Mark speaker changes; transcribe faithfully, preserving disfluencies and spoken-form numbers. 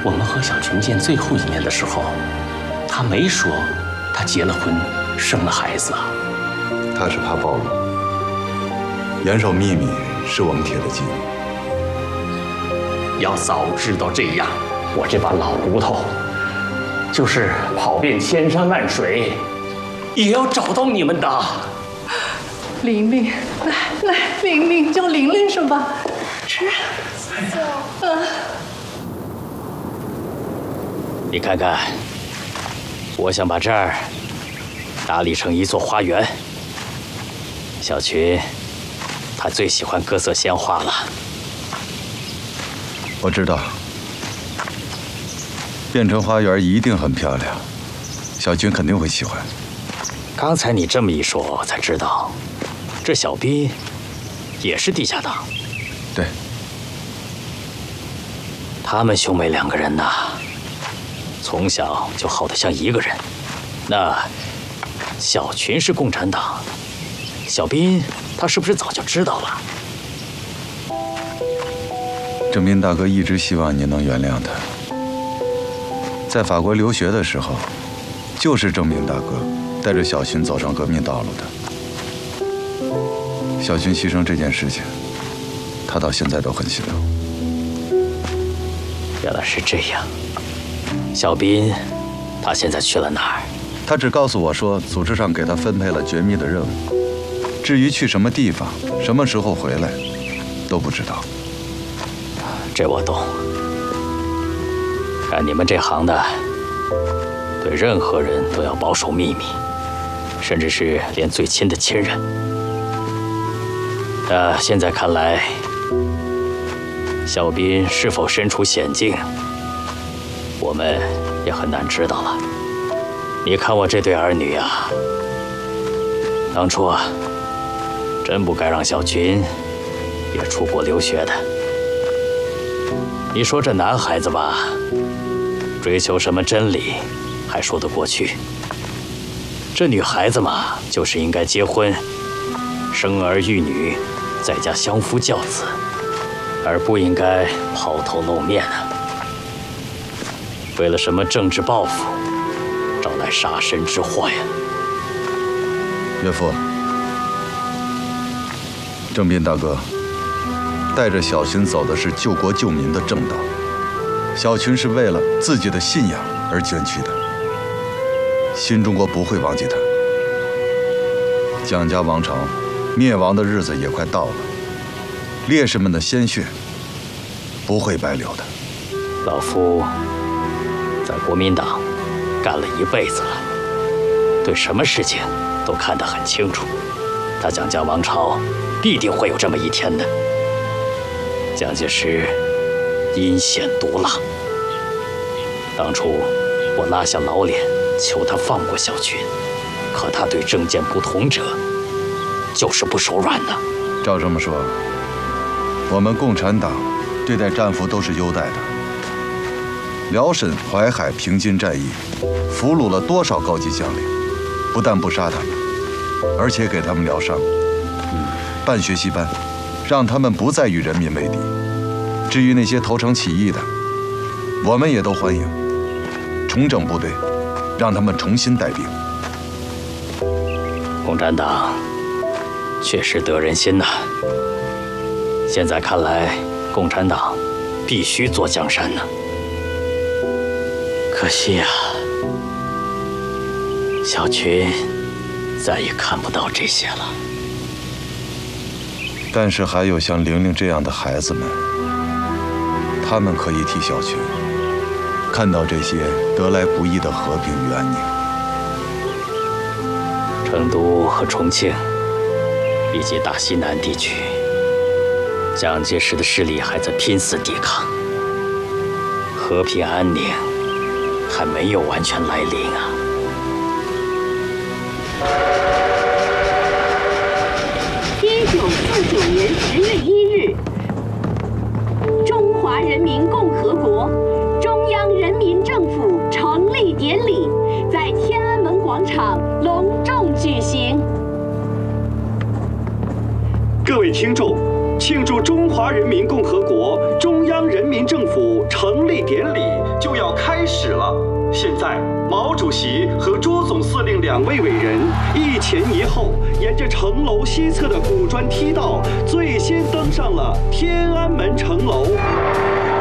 Speaker 1: 我们和小群见最后一面的时候，他没说他结了婚，生了孩子啊。
Speaker 2: 他是怕暴露，严守秘密是我们铁的基。
Speaker 1: 要早知道这样，我这把老骨头，就是跑遍千山万水，也要找到你们的。
Speaker 3: 玲玲，来来，玲玲叫玲玲是吧？吃。啊。
Speaker 4: 你看看，我想把这儿打理成一座花园。小群，他最喜欢各色鲜花了。
Speaker 2: 我知道，变成花园一定很漂亮，小群肯定会喜欢。
Speaker 4: 刚才你这么一说，我才知道，这小斌也是地下党。
Speaker 2: 对，
Speaker 4: 他们兄妹两个人呐，从小就好得像一个人。那小群是共产党，小斌他是不是早就知道了？
Speaker 2: 郑斌大哥一直希望你能原谅他。在法国留学的时候，就是郑斌大哥带着小群走上革命道路的。小群牺牲这件事情，他到现在都很心疼。
Speaker 4: 原来是这样。小斌，他现在去了哪儿？
Speaker 2: 他只告诉我说，组织上给他分配了绝密的任务，至于去什么地方、什么时候回来，都不知道。
Speaker 4: 这我懂。干你们这行的，对任何人都要保守秘密，甚至是连最亲的亲人。那现在看来，小斌是否身处险境，我们也很难知道了。你看我这对儿女啊，当初啊，真不该让小群也出国留学的。你说这男孩子吧，追求什么真理，还说得过去。这女孩子嘛，就是应该结婚，生儿育女，在家相夫教子，而不应该抛头露面啊。为了什么政治抱负，招来杀身之祸呀？
Speaker 2: 岳父，郑斌大哥带着小群走的是救国救民的正道，小群是为了自己的信仰而捐躯的，新中国不会忘记他。蒋家王朝灭亡的日子也快到了，烈士们的鲜血不会白流的。
Speaker 4: 老夫在国民党干了一辈子了，对什么事情都看得很清楚。他蒋家王朝必定会有这么一天的。蒋介石阴险毒辣，当初我拉下老脸求他放过小群，可他对政见不同者就是不手软的。
Speaker 2: 照这么说，我们共产党对待战俘都是优待的。辽沈、淮海、平津战役，俘虏了多少高级将领？不但不杀他们，而且给他们疗伤，办学习班，让他们不再与人民为敌。至于那些投诚起义的，我们也都欢迎，重整部队，让他们重新带兵。
Speaker 4: 共产党确实得人心呐。现在看来，共产党必须坐江山呢。可惜呀，小群再也看不到这些了。
Speaker 2: 但是还有像玲玲这样的孩子们，他们可以替小群看到这些得来不易的和平与安宁。
Speaker 4: 成都和重庆以及大西南地区，蒋介石的势力还在拼死抵抗，和平安宁还没有完全来临啊。
Speaker 5: 一九四九年十月一日，中华人民共和国中央人民政府成立典礼在天安门广场隆重举行。
Speaker 6: 各位听众，庆祝中华人民共和国中央人民政府成立典礼开始了。现在，毛主席和朱总司令两位伟人一前一后，沿着城楼西侧的古砖梯道，最先登上了天安门城楼。